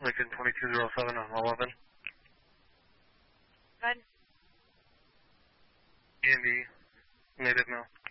Lincoln 2207 on 11. Good. EMB, native male.